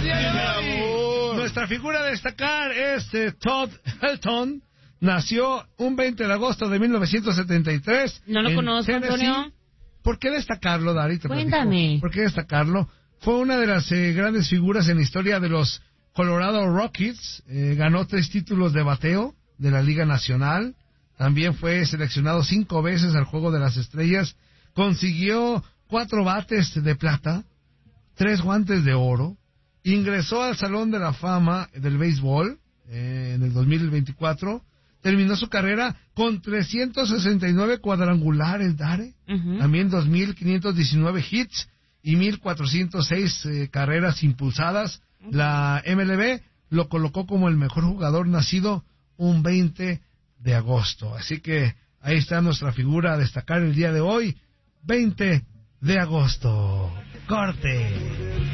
día de hoy. Nuestra figura a destacar es Todd Helton. Nació un 20 de agosto de 1973. No lo conozco, Tennessee. Antonio. ¿Por qué destacarlo, Dari? Cuéntame. ¿Por qué destacarlo? Fue una de las grandes figuras en la historia de los Colorado Rockies. Ganó 3 títulos de bateo de la Liga Nacional. También fue seleccionado 5 veces al Juego de las Estrellas. Consiguió 4 bates de plata, 3 guantes de oro. Ingresó al Salón de la Fama del Béisbol en el 2024. Terminó su carrera con 369 cuadrangulares, Dare. También 2.519 hits y 1.406 carreras impulsadas. La MLB lo colocó como el mejor jugador nacido un 20 de agosto. Así que ahí está nuestra figura a destacar el día de hoy, 20 de agosto. Corte.